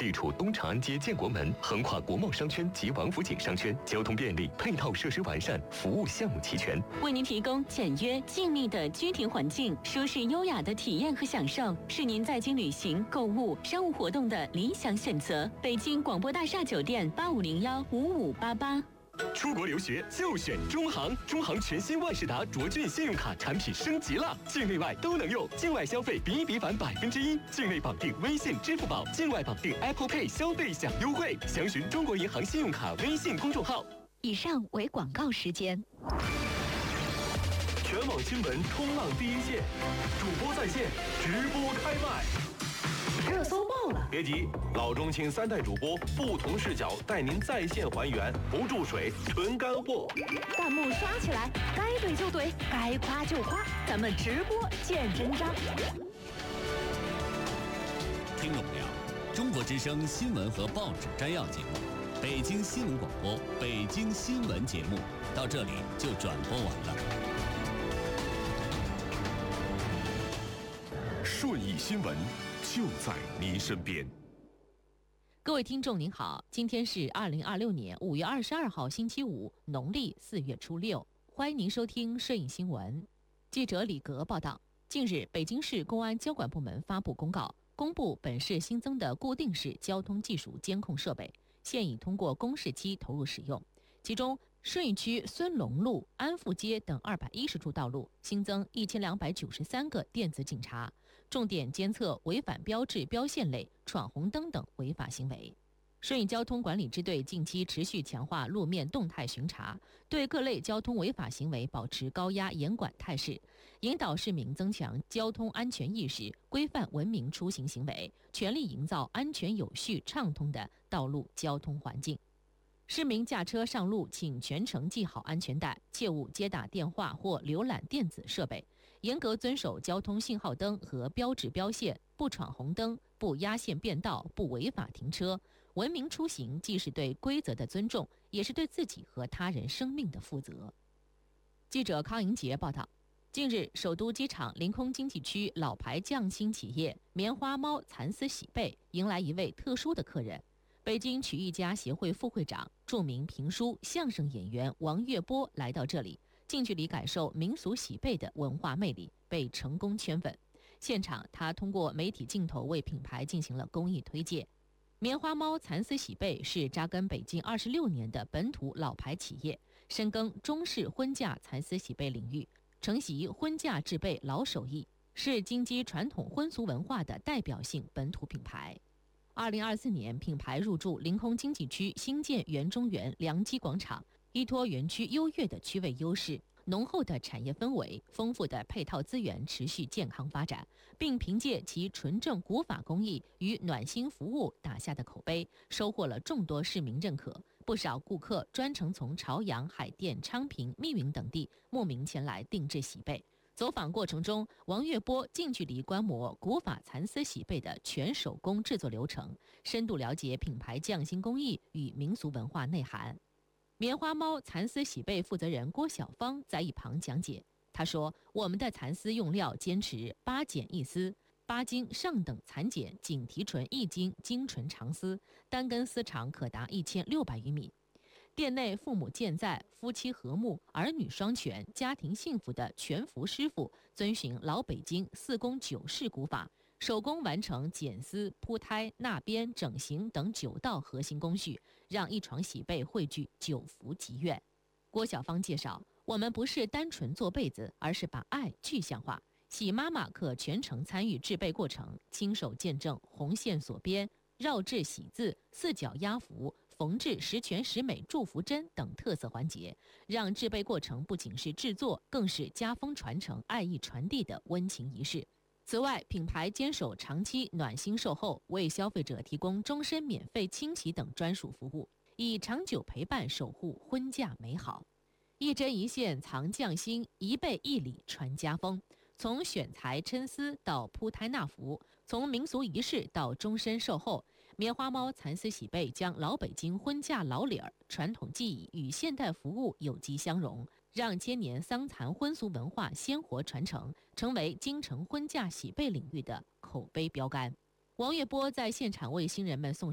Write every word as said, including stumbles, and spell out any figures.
地处东长安街建国门，横跨国贸商圈及王府井商圈，交通便利，配套设施完善，服务项目齐全， 为您提供简约静谧的居庭环境，舒适优雅的体验和享受，是您在京旅行、购物、商务活动的理想选择。北京广播大厦酒店八五零幺五五八八。 出国留学就选中航，中航全新万事达卓俊信用卡产品升级了，境内外都能用，境外消费比比返百分之一，境内绑定微信、支付宝，境外绑定 Apple Pay 消费享优惠，详询中国银行信用卡微信公众号。 以上为广告时间。 全网新闻冲浪第一线，主播在线，直播开麦。 热搜爆了！ 别急，老中青三代主播不同视角带您在线还原，不注水，纯干货。 弹幕刷起来，该怼就怼，该夸就夸，咱们直播见真章。 听众朋友，中国之声新闻和报纸摘要节目，北京新闻广播北京新闻节目到这里就转播完了。 顺义新闻就在您身边。 各位听众您好，今天是二零二六年五月二十二号星期五，农历四月初六，欢迎您收听顺义新闻。记者李格报道，近日北京市公安交管部门发布公告，公布本市新增的固定式交通技术监控设备，现已通过公示期投入使用。其中，顺义区孙龙路、安富街等二百一十处道路新增一千两百九十三个电子警察，重点监测违反标志标线类、闯红灯等违法行为。顺义交通管理支队近期持续强化路面动态巡查，对各类交通违法行为保持高压严管态势，引导市民增强交通安全意识，规范文明出行行为，全力营造安全有序畅通的道路交通环境。市民驾车上路，请全程系好安全带，切勿接打电话或浏览电子设备，严格遵守交通信号灯和标志标线，不闯红灯，不压线变道，不违法停车。文明出行既是对规则的尊重，也是对自己和他人生命的负责。记者康莹杰报道，近日，首都机场临空经济区老牌匠心企业棉花猫蚕丝洗被迎来一位特殊的客人。北京曲艺家协会副会长、著名评书、相声演员王月波来到这里，近距离感受民俗洗被的文化魅力，被成功圈粉。现场，他通过媒体镜头为品牌进行了公益推介。棉花猫蚕丝洗被是扎根北京二十六年的本土老牌企业，深耕中式婚嫁蚕丝洗被领域，承袭婚嫁制被老手艺，是京畿传统婚俗文化的代表性本土品牌。二零二四年，品牌入驻临空经济区新建园中园良基广场，依托园区优越的区位优势、浓厚的产业氛围、丰富的配套资源，持续健康发展，并凭借其纯正古法工艺与暖心服务打下的口碑，收获了众多市民认可。不少顾客专程从朝阳、海淀、昌平、密云等地慕名前来定制洗被。走访过程中，王月波近距离观摩古法蚕丝洗被的全手工制作流程，深度了解品牌匠心工艺与民俗文化内涵。棉花猫蚕丝洗被负责人郭小芳在一旁讲解，他说：“我们的蚕丝用料坚持八剪一丝，八斤上等蚕茧仅提纯一斤精纯长丝，单根丝长可达一千六百余米。店内父母健在、夫妻和睦、儿女双全、家庭幸福的全福师傅，遵循老北京四工九式古法，手工完成剪丝、铺胎、纳边、整形等九道核心工序，让一床洗被汇聚九福吉愿。”郭小芳介绍，我们不是单纯做被子，而是把爱具象化。喜妈妈可全程参与制被过程，亲手见证红线锁边、绕制喜字、四角压服、缝制十全十美祝福针等特色环节，让制被过程不仅是制作，更是家风传承、爱意传递的温情仪式。此外，品牌坚守长期暖心售后，为消费者提供终身免费清洗等专属服务，以长久陪伴守护婚嫁美好。一针一线藏匠心，一被一礼传家风。从选材抻丝到铺胎纳服，从民俗仪式到终身售后，棉花猫蚕丝洗被将老北京婚嫁老理儿、传统技艺与现代服务有机相融，让千年桑蚕婚俗文化鲜活传承，成为京城婚嫁洗被领域的口碑标杆。王月波在现场为新人们送